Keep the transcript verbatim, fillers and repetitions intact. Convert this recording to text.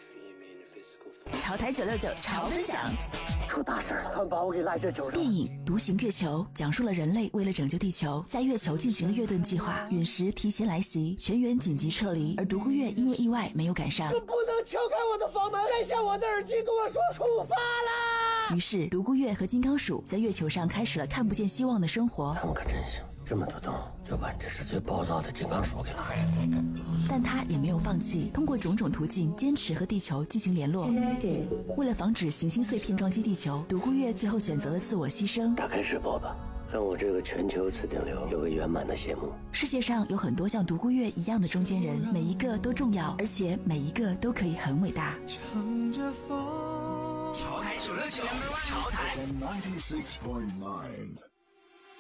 潮台九六九潮分享。 出大事了，他们把我给赖这球上。 电影《独行月球》讲述了人类为了拯救地球，在月球进行了月盾计划，陨石提前来袭，全员紧急撤离，而独孤月因为意外没有赶上。 你不能敲开我的房门，摘下我的耳机，跟我说出发啦！ 于是，独孤月和金刚鼠在月球上开始了看不见希望的生活。 他们可真行，这么多洞就把这是最暴躁的金刚鼠给拉着。 但他也没有放弃，通过种种途径坚持和地球进行联络。为了防止行星碎片撞击地球，独孤月最后选择了自我牺牲。 打开直播吧，让我这个全球磁顶流有个圆满的谢幕。 世界上有很多像独孤月一样的中间人，每一个都重要，而且每一个都可以很伟大。 乘着风，潮台九六九，潮台。